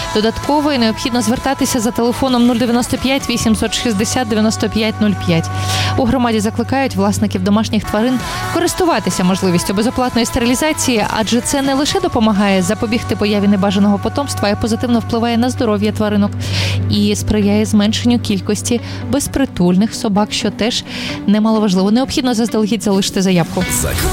Додатково необхідно звертатися за телефоном 095 860 95 05. У громаді закликають власників домашніх тварин користуватися можливістю безоплатної стерилізації, адже це не лише допомагає запобігти появі небажаного потомства, а й позитивно впливає на здоров'я тваринок і сприяє зменшенню кількості безпритульних собак, що теж немаловажливо. Необхідно заздалегідь залишити заявку.